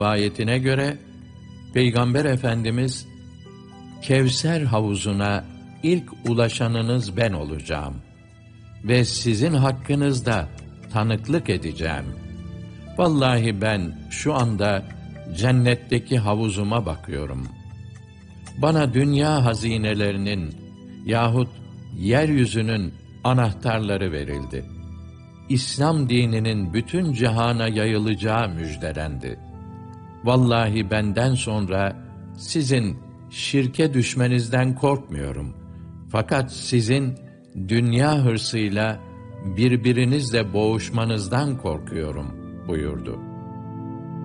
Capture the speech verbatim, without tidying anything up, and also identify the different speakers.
Speaker 1: Rivayetine göre Peygamber Efendimiz Kevser havuzuna ilk ulaşanınız ben olacağım ve sizin hakkınızda tanıklık edeceğim. Vallahi ben şu anda cennetteki havuzuma bakıyorum. Bana dünya hazinelerinin yahut yeryüzünün anahtarları verildi. İslam dininin bütün cihana yayılacağı müjdelendi. Vallahi benden sonra sizin şirke düşmenizden korkmuyorum. Fakat sizin dünya hırsıyla birbirinizle boğuşmanızdan korkuyorum buyurdu.